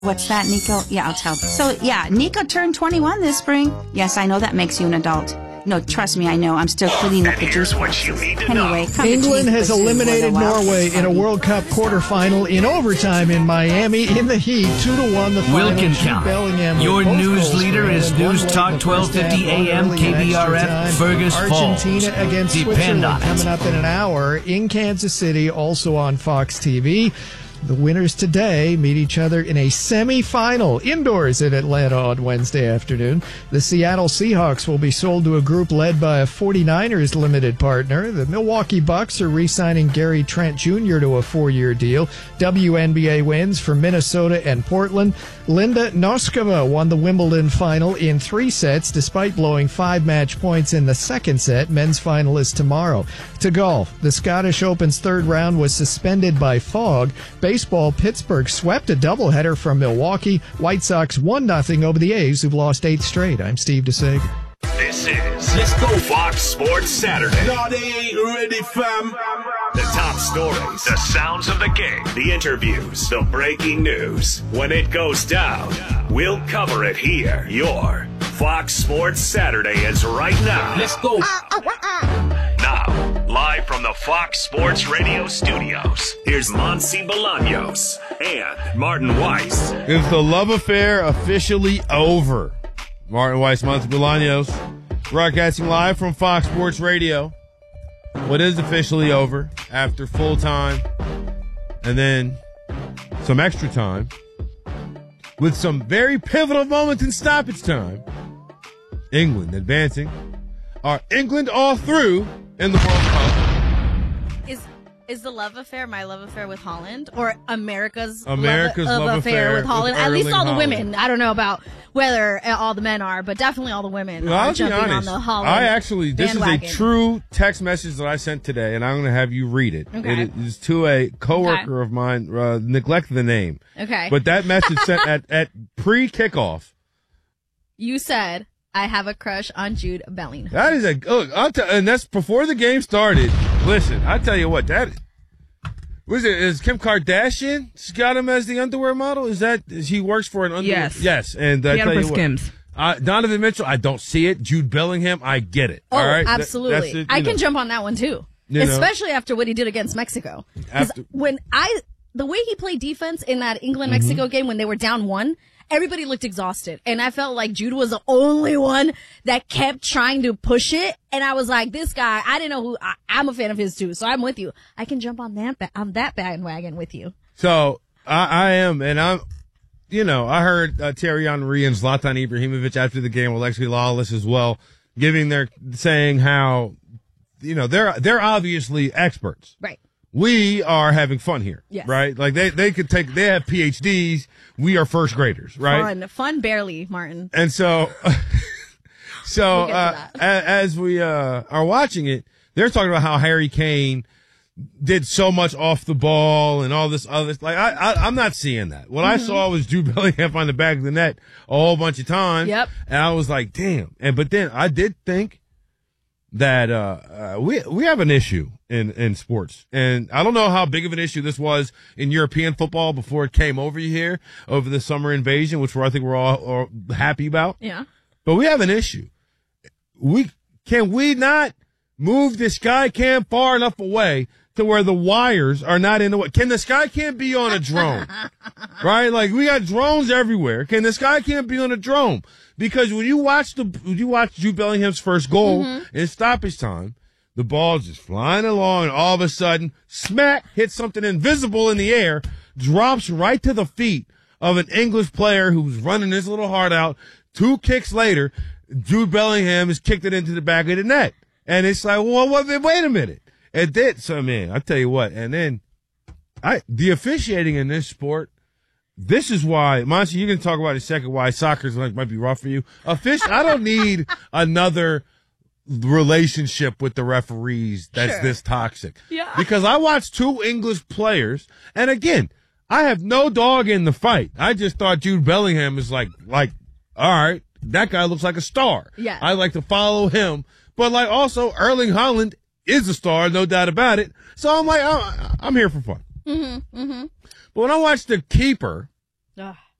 What's that, Nico? Yeah, I'll tell. So, yeah, Nico turned 21 this spring. Yes, I know that makes you an adult. No, trust me, I know. I'm still cleaning up the juice boxes. Anyway, England has eliminated Norway in a World Cup quarterfinal in overtime in Miami in the heat, 2-1. The final. Wilkin County. Your news leader is News Talk 1250 AM KBRF Fergus Falls. Argentina against Switzerland coming up in an hour in Kansas City, also on Fox TV. The winners today meet each other in a semifinal indoors in Atlanta on Wednesday afternoon. The Seattle Seahawks will be sold to a group led by a 49ers limited partner. The Milwaukee Bucks are re-signing Gary Trent Jr. to a 4-year deal. WNBA wins for Minnesota and Portland. Linda Noskova won the Wimbledon final in 3 sets despite blowing 5 match points in the second set. Men's final is tomorrow. To golf, the Scottish Open's third round was suspended by fog. Baseball, Pittsburgh swept a doubleheader from Milwaukee. White Sox 1-0 over the A's, who've lost 8 straight. I'm Steve DeSager. This is Let's Go Fox Sports Saturday. No, they ain't ready, fam. The top stories, the sounds of the game, the interviews, the breaking news. When it goes down, we'll cover it here. Your Fox Sports Saturday is right now. Let's go. Now, live from the Fox Sports Radio studios, here's Monsi Bolaños and Martin Weiss. Is the love affair officially over? Martin Weiss, Monsi Bolaños, broadcasting live from Fox Sports Radio. What is officially over after full time and then some extra time with some very pivotal moments in stoppage time. England advancing. Are England all through in the World Cup? Is the love affair my love affair with Holland, or America's love affair with Holland? At least all the women. I don't know about whether all the men are, but definitely all the women are jumping on the Holland this bandwagon. is a true text message that I sent today, and I'm going to have you read it. Okay. It is to a coworker of mine. Neglect the name. Okay. But that message sent at pre-kickoff. You said, I have a crush on Jude Bellingham. That is and that's before the game started. Listen, I tell you what, is Kim Kardashian? She's got him as the underwear model? He works for an underwear? Yes. And I tell you what, Skims. Donovan Mitchell, I don't see it. Jude Bellingham, I get it. Oh, all right? Absolutely. I can jump on that one too. Especially after what he did against Mexico. The way he played defense in that England-Mexico game when they were down 1, everybody looked exhausted. And I felt like Jude was the only one that kept trying to push it. And I was like, this guy, I didn't know who, I'm a fan of his too. So I'm with you. I can jump on that bandwagon with you. So I am, and I heard Thierry Henry and Zlatan Ibrahimovic after the game, Alexi Lawless as well, saying how, they're obviously experts. Right. We are having fun here, yes. Right? Like they have PhDs. We are first graders, right? Fun barely, Martin. And so as we are watching it, they're talking about how Harry Kane did so much off the ball and all this other. Like I'm not seeing that. What I saw was Jude Bellingham on the back of the net a whole bunch of times. Yep. And I was like, damn. But then I did think that we have an issue in sports, and I don't know how big of an issue this was in European football before it came over here over the summer invasion, which I think we're all happy about. Yeah, but we have an issue. Can we not move the sky cam far enough away to where the wires are not in the way? Can the sky cam be on a drone? Right? Like we got drones everywhere. Can the sky cam be on a drone? Because when you watch Jude Bellingham's first goal in stoppage time, the ball's just flying along, and all of a sudden, smack, hits something invisible in the air, drops right to the feet of an English player who's running his little heart out. 2 kicks later, Jude Bellingham has kicked it into the back of the net. And it's like, well, wait a minute. It did. So, man, I tell you what. And then the officiating in this sport, this is why, Monty, you're going to talk about in a second why soccer might be rough for you. I don't need another relationship with the referees that's this toxic. Yeah. Because I watched 2 English players, and again, I have no dog in the fight. I just thought Jude Bellingham is like, all right, that guy looks like a star. Yeah. I like to follow him. But also Erling Haaland is a star, no doubt about it. So I'm like, I'm here for fun. Mm-hmm. Mm-hmm. But when I watched the keeper